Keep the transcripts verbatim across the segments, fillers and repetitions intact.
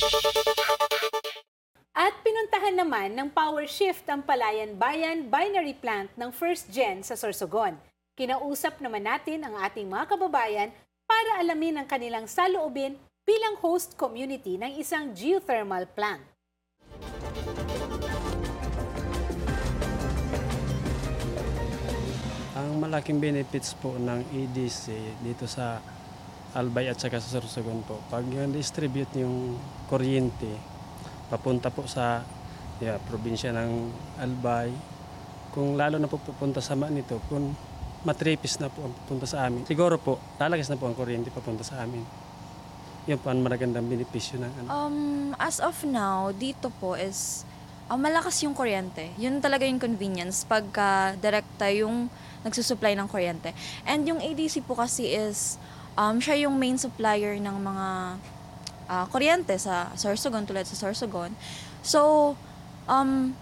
At pinuntahan naman ng Power Shift ang Palayan Bayan Binary Plant ng First Gen sa Sorsogon. Kinausap naman natin ang ating mga kababayan para alamin ang kanilang saloobin bilang host community ng isang geothermal plant. Ang malaking benefits po ng E D C dito sa Albay at saka sa Sorsogon po, pag distribute yung kuryente, papunta po sa yeah, probinsya ng Albay, kung lalo na po pupunta sa Manito, kung matripis na po ang pupunta sa amin, siguro po, lalagis na po ang kuryente papunta sa amin. Yun po ang magandang benepisyo ng ano. Um, as of now, dito po is uh, malakas yung kuryente. Yun talaga yung convenience pagka direkta yung nagsusupply ng kuryente. And yung A D C po kasi is um, siya yung main supplier ng mga uh, kuryente sa Sorsogon, tulad sa Sorsogon. So, um,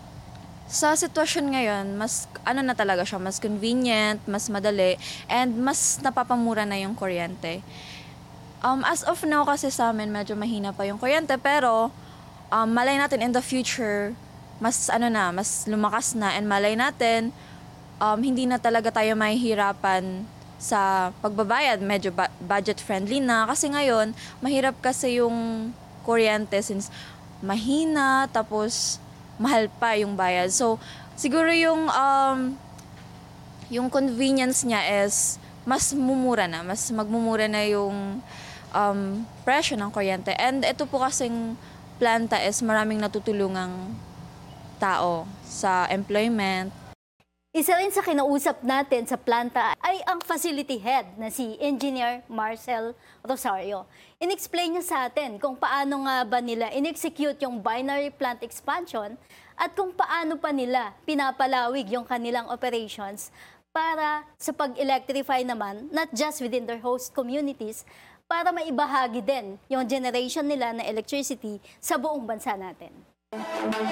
sa sitwasyon ngayon, mas ano na talaga siya, mas convenient, mas madali, and mas napapamura na yung kuryente. Um, as of now kasi sa amin, medyo mahina pa yung kuryente, pero um, malay natin in the future, mas ano na, mas lumakas na, and malay natin, um, hindi na talaga tayo mahihirapan sa pagbabayad, medyo ba- budget-friendly na. Kasi ngayon, mahirap kasi yung kuryente since mahina, tapos mahal pa yung bayad. So, siguro yung, um, yung convenience niya is mas mumura na, mas magmumura na yung um, presyo ng kuryente. And ito po kasing planta is maraming natutulungang tao sa employment. Isa rin sa kinausap natin sa planta ay ang facility head na si Engineer Marcel Rosario. In-explain niya sa atin kung paano nga ba nila in-execute yung binary plant expansion at kung paano pa nila pinapalawig yung kanilang operations para sa pag-electrify naman, not just within their host communities, para maibahagi din yung generation nila na electricity sa buong bansa natin.